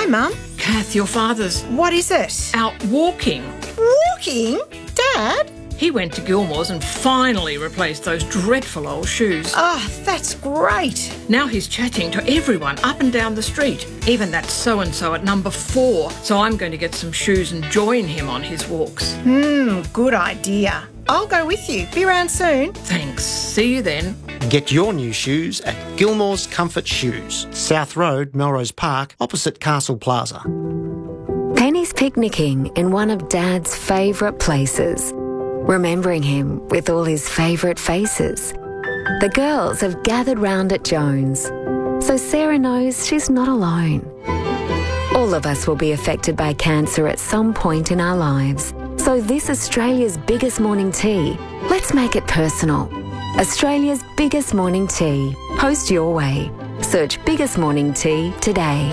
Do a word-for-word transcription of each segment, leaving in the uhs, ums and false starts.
Mum. Kath, your father's What is it? out walking. Walking? Dad? He went to Gilmore's and finally replaced those dreadful old shoes. Oh, that's great. Now he's chatting to everyone up and down the street, even that so-and-so at number four. So I'm going to get some shoes and join him on his walks. Hmm, good idea. I'll go with you. Be around soon. Thanks. See you then. Get your new shoes at Gilmore's Comfort Shoes, South Road, Melrose Park, opposite Castle Plaza. Penny's picnicking in one of Dad's favourite places, remembering him with all his favourite faces. The girls have gathered round at Jones, so Sarah knows she's not alone. All of us will be affected by cancer at some point in our lives. So this Australia's biggest morning tea, let's make it personal. Australia's biggest morning tea. Post your way. Search Biggest Morning Tea today.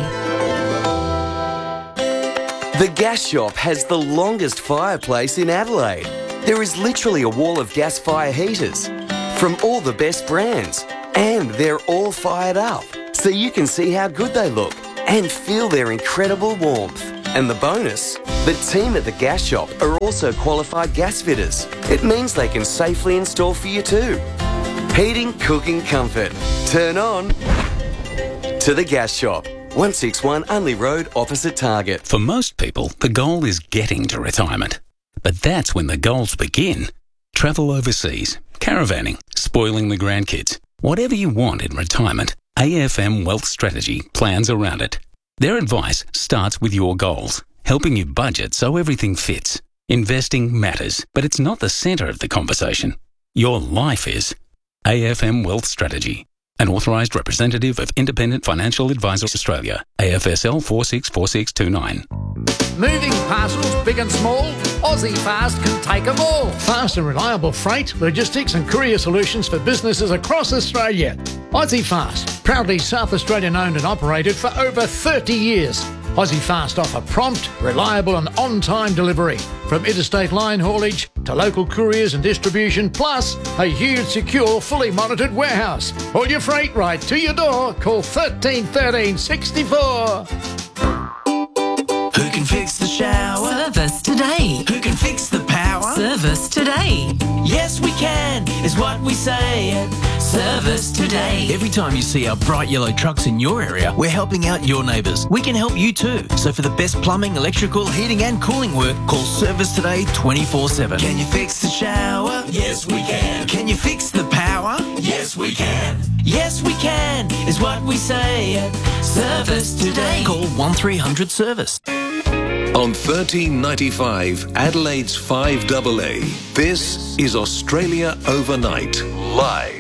The Gas Shop has the longest fireplace in Adelaide. There is literally a wall of gas fire heaters from all the best brands, and they're all fired up, so you can see how good they look and feel their incredible warmth. And the bonus, the team at the Gas Shop are also qualified gas fitters. It means they can safely install for you too. Heating, cooking, comfort. Turn on to the Gas Shop. one sixty-one Unley Road, opposite Target. For most people, the goal is getting to retirement. But that's when the goals begin. Travel overseas, caravanning, spoiling the grandkids. Whatever you want in retirement, A F M Wealth Strategy plans around it. Their advice starts with your goals, helping you budget so everything fits. Investing matters, but it's not the centre of the conversation. Your life is. A F M Wealth Strategy. An authorised representative of Independent Financial Advisors Australia. A F S L four six four six two nine. Moving parcels big and small, Aussie Fast can take them all. Fast and reliable freight, logistics and courier solutions for businesses across Australia. Aussie Fast, proudly South Australian owned and operated for over thirty years. Aussie Fast offer prompt, reliable and on-time delivery. From interstate line haulage to local couriers and distribution, plus a huge, secure, fully monitored warehouse. All your freight right to your door. Call thirteen thirteen sixty-four. Who can fix the shower? Service today. Who can fix the power? Service today. Yes, we can, is what we say at Service Today. Every time you see our bright yellow trucks in your area, we're helping out your neighbours. We can help you too. So for the best plumbing, electrical, heating and cooling work, call Service Today twenty-four seven. Can you fix the shower? Yes, we can. Can you fix the power? Yes, we can. Yes, we can, is what we say at Service Today. Call one three hundred service. On thirteen ninety-five, Adelaide's five A A, this is Australia Overnight, live.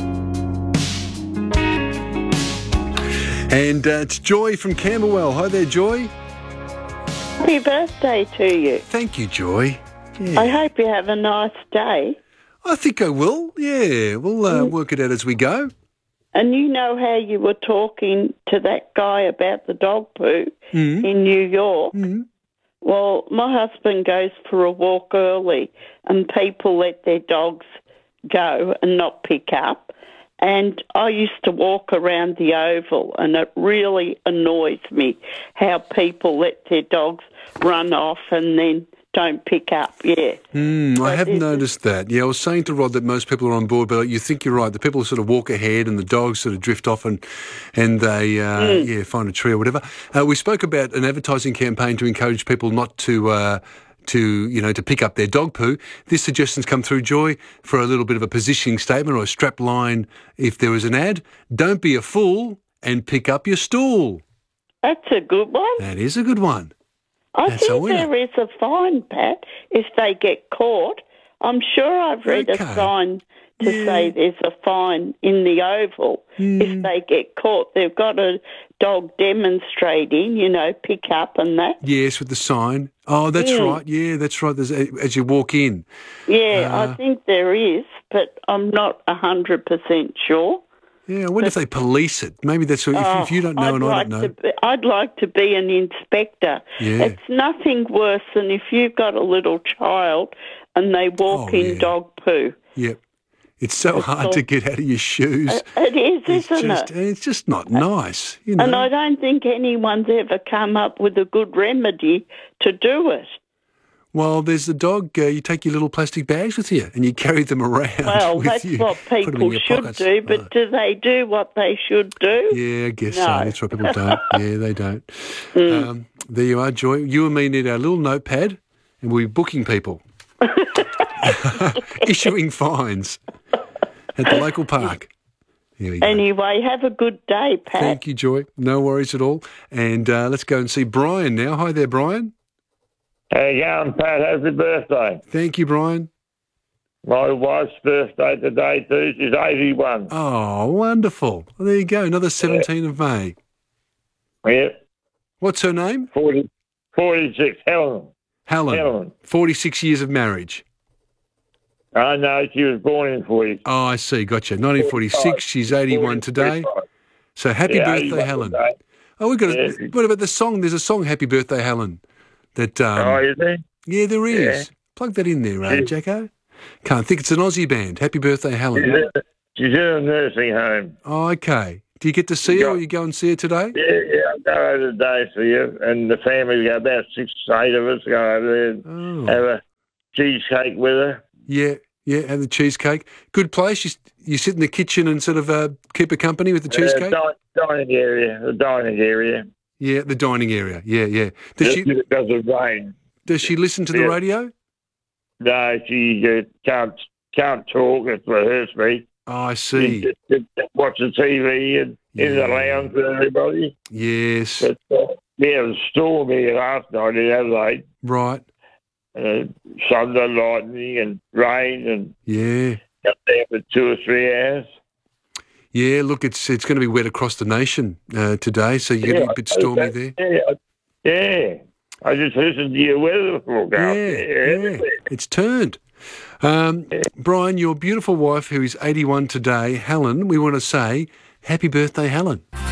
And uh, it's Joy from Camberwell. Hi there, Joy. Happy birthday to you. Thank you, Joy. Yeah. I hope you have a nice day. I think I will. Yeah, we'll uh, Mm. work it out as we go. And you know how you were talking to that guy about the dog poo Mm. in New York? Mm. Well, my husband goes for a walk early and people let their dogs go and not pick up. And I used to walk around the Oval and it really annoys me how people let their dogs run off and then don't pick up, yeah. Mm, I But have this is- noticed that. Yeah, I was saying to Rod that most people are on board, but you think you're right. The people sort of walk ahead and the dogs sort of drift off and and they uh, Mm. yeah find a tree or whatever. Uh, we spoke about an advertising campaign to encourage people not to uh, to you know to pick up their dog poo. This suggestion's come through, Joy, for a little bit of a positioning statement or a strap line. If there was an ad, don't be a fool and pick up your stool. That's a good one. That is a good one. I That's a think winner. there is a fine, Pat, if they get caught. I'm sure I've read Okay. a sign to Yeah. say there's a fine in the Oval Mm. if they get caught. They've got a dog demonstrating, you know, pick up and that. Yes, with the sign. Oh, that's Yeah. right. Yeah, that's right. There's, as you walk in. Yeah, Uh, I think there is, but I'm not one hundred percent sure. Yeah, I wonder if they police it. Maybe that's if, Oh, if you don't know I'd and I like don't know. To be, I'd like to be an inspector. Yeah. It's nothing worse than if you've got a little child and they walk Oh, in yeah. dog poo. Yep. It's so It's hard all- to get out of your shoes. It, it is, It's isn't just, it? it's just not nice. You know? And I don't think anyone's ever come up with a good remedy to do it. Well, there's the dog. Uh, you take your little plastic bags with you and you carry them around. Well, with that's you. what Put them in people your should pockets. do, but Oh. do they do what they should do? Yeah, I guess No. so. That's what people don't. Yeah, they don't. Mm. Um, there you are, Joy. You and me need our little notepad and we'll be booking people. Issuing fines at the local park. Here we go. Anyway, have a good day, Pat. Thank you, Joy. No worries at all. And uh, let's go and see Brian now. Hi there, Brian. How you going, Pat? Happy birthday. Thank you, Brian. My wife's birthday today, too. She's eighty-one. Oh, wonderful. Well, there you go. Another seventeenth of May. Yeah. What's her name? forty, forty-six, Helen. Helen. Helen. forty-six years of marriage. I know, she was born in forty. Oh, I see. Gotcha. nineteen forty-six. She's eighty-one today. So happy Yeah, birthday, eighty-one Helen. today. Oh, we've got Yeah. a, what about the song? There's a song, Happy Birthday, Helen. That, um, Oh, is there? Yeah, there is. Yeah. Plug that in there, uh, Yeah. Jacko. Can't think it's an Aussie band. Happy Birthday, Helen. She's in, she's in a nursing home. Oh, okay. Do you get to see her or you go and see her today? Yeah, yeah, I go over today for you, and the family, go about six, eight of us, go over there and Oh. have a cheesecake with her. Yeah, yeah, have the cheesecake. Good place. You, you sit in the kitchen and sort of uh, keep her company with the cheesecake? Uh, di- dining area, the dining area. Yeah, the dining area. Yeah, yeah. Does she, It doesn't rain. does she listen to the Yeah. radio? No, she uh, can't can't talk. It hurts me. Oh, I see. She just, just watch the T V and in the Yeah. lounge with everybody. Yes. But uh, yeah, it was stormy last night in Adelaide. Right. Uh, thunder, lightning, and rain, and Yeah. got there for two or three hours. Yeah, look, it's it's going to be wet across the nation uh, today, so you're going to be a bit stormy okay. there. Yeah, I- yeah. I just listened to your weather forecast. Yeah, yeah. It's turned. Um, Brian, your beautiful wife, who is eighty-one today, Helen, we want to say happy birthday, Helen.